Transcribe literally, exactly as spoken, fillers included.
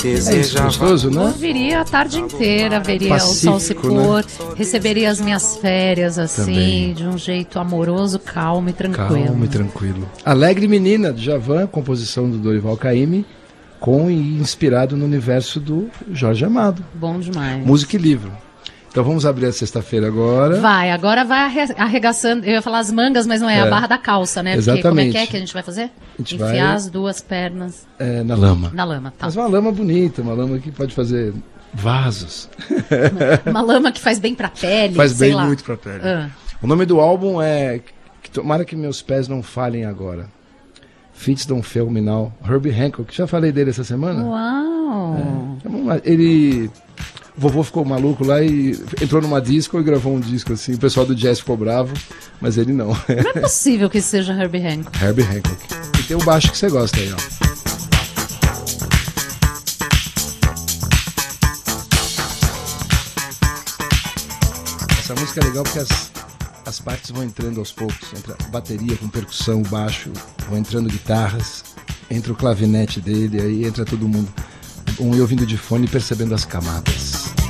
É isso, gostoso, né? Ouviria a tarde inteira, veria Pacífico, o sol se pôr, né? Receberia as minhas férias assim, também. De um jeito amoroso, calmo e tranquilo. Calmo e tranquilo. Alegre Menina, de Djavan, composição do Dorival Caymmi, com e inspirado no universo do Jorge Amado. Bom demais. Música e livro. Então vamos abrir a sexta-feira agora. Vai, agora vai arregaçando. Eu ia falar as mangas, mas não é, é. a barra da calça, né? Exatamente. Porque como é que é que a gente vai fazer? A gente Enfiar vai... as duas pernas é, na lama. Na lama, tá. Mas uma lama bonita, uma lama que pode fazer vasos. Uma, uma lama que faz bem pra pele. Faz sei bem lá. muito pra pele. Ah. O nome do álbum é Tomara que Meus Pés Não Falhem Agora. Fits Don't Fail Me Now. Herbie Hancock, já falei dele essa semana. Uau! É. Ele... O vovô ficou maluco lá e entrou numa disco e gravou um disco assim. O pessoal do jazz ficou bravo, mas ele não. Não é possível que seja Herbie Hancock. Herbie Hancock. E tem o baixo que você gosta aí, ó. Essa música é legal porque as, as partes vão entrando aos poucos. Entra bateria com percussão, baixo, vão entrando guitarras, entra o clavinete dele, aí entra todo mundo. Um ouvindo de fone e percebendo as camadas.